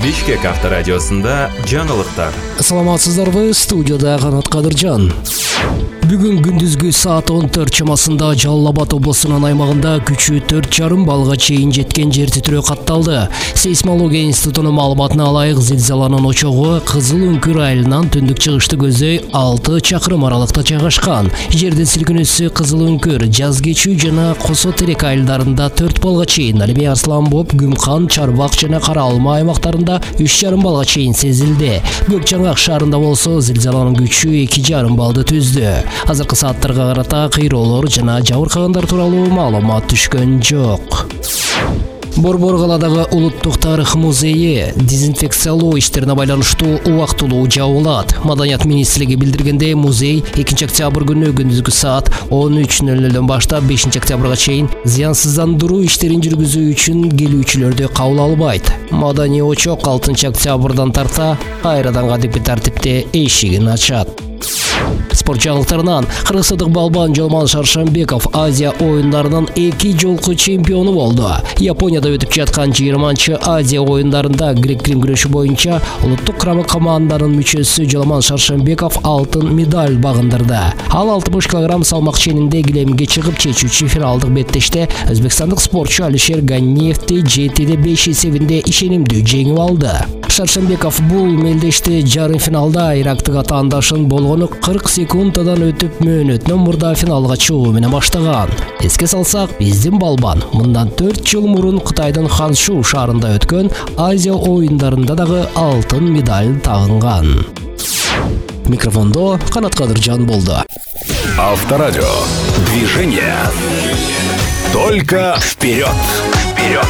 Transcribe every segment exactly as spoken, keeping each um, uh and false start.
Бишкек авторадиосында жаңылыктар. Саламатсыздарбы, студияда Канат Кадыржан. Бүгүн күндүзгү саат он төрт чамасында Жалал Абад облусунун аймагында күчү төрт жарым балга чейин жеткен жер титирөө катталды. Сейсмология институтунун маалыматына алайык, зилзаланын очогу Кызыл Үңкүр айылынан түндүк чыгышты көздөй алты чакырым аралыкта жайгашкан. Жердин силкинүүсү Кызыл Үңкүр, Жаз Кечүү жана Косо Терек айылдарында төрт балга чейин, Алимей Арсланбоп, Гүмкан, Чарбак жана Кара Алма аймактарында үч жарым балга чейин сезилди. Көк Жаңак шаарында болсо зилзаланын күчү эки жарым балды түздү. Азыркы сааттарга карата кыйроолор жана жабыркагандар тууралуу маалымат түшкөн жок. Борбор каладагы Улуттук тарых музейи дезинфекциялоо иштерине байланыштуу убактылуу жабылат. Маданият министрлиги билдиргендей, музей экинчи октябрь күнү күндүзгү саат он үч ноль нольдон баштап бешинчи октябрга чейин зыянсыздандыруу иштерин жүргүзүү үчүн келүүчүлөрдү кабыл албайт. Маданий очок алтынчы октябрдан тарта кайрадан кадимки тартипте эшигин ачат. Спорт жаңылыктарынан кыргызстандык балбан Жолман Шаршамбеков Азия оюндарынын эки жолку чемпиону болду. Японияда өтүп жаткан жыйырманчы Азия оюндарында грек-рим күрөшү боюнча улуттук курама команданын мүчөсү Жолман Шаршамбеков алтын медаль багындырды. Ал алтымыш килограмм салмак ченинде килемге чыгып чечүүчү финалдык беттеште өзбекстандык спортчу Алишер Ганиевди жетиде беш эсебинде ишенимдүү жеңип алды. Шаршамбеков бул мелдеште жарым финалда ирактык атаандашын болгону кырк секунддан өтүп мөөнөтүнөн мурда финалга чыгуу менен баштаган. Эске салсак, биздин балбан мындан төрт жыл мурун Кытайдын Ханшу шаарында өткөн Азия оюндарында дагы алтын медаль тагынган. Микрофондо Канат Кадыржан болду. Авторадио. Движение. Только вперед. Вперед.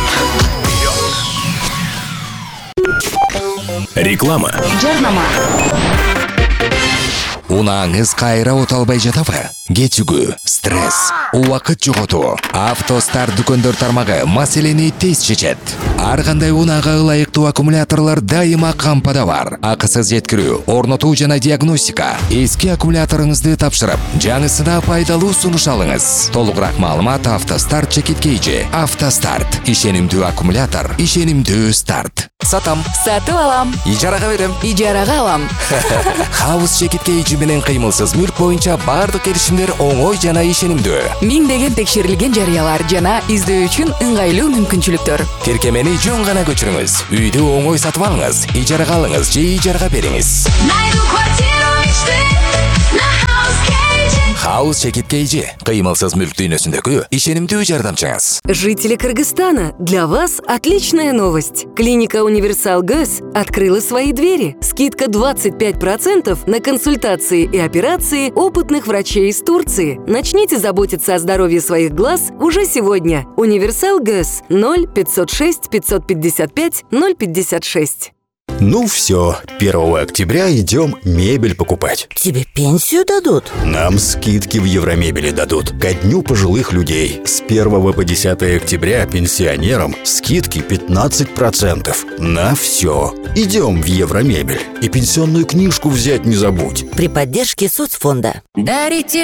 Реклама. Жарнама. Унааңыз кайра оталбай жатабы? Кетүүгү, стресс, убакыт жоготуу. Автостар дүкөндөр тармагы маселени тез чечет. Ар кандай унаага ылайыктуу аккумуляторлор дайыма кампада бар. Акысыз жеткирүү, орнотуу жана диагностика. Эски аккумуляторуңузду тапшырып, жаңысына пайдалуу сунуш алыңыз. Толугураак маалымат Автостарт чекиткейжи. Автостарт. Ишенимдүү аккумулятор, ишенимдүү старт. Сатам. Сатып алам. Ижарага берем. Ижарага алам. Хаус чекиткейжи менен кыймылсыз мүлк боюнча бардык келишимдер оңой жана ишенимдүү. Миңдеген текшерилген жарыялар жана издөө үчүн ыңгайлуу мүмкүнчүлүктөр. Тиркемени жөн гана көчүрүңүз. Үйдү оңой сатып алыңыз, ижарага алыңыз же ижарага бериңиз. Хаус чекиткейжи. Кыймылсыз мүлк дүйнөсүндөгү ишенимдүү жардамчыңыз. Жители Кыргызстана, для вас отличная новость. Клиника Универсал ГЭС открыла свои двери. Скидка двадцать пять процентов на консультации и операции опытных врачей из Турции. Начните заботиться о здоровье своих глаз уже сегодня. Универсал ГЭС ноль пятьсот шесть пятьсот пятьдесят пять ноль пятьдесят шесть. Ну все, первого октября идем мебель покупать. Тебе пенсию дадут? Нам скидки в Евромебели дадут. Ко дню пожилых людей. С первого по десятое октября пенсионерам скидки пятнадцать процентов. На все. Идем в Евромебель. И пенсионную книжку взять не забудь. При поддержке соцфонда. Дарите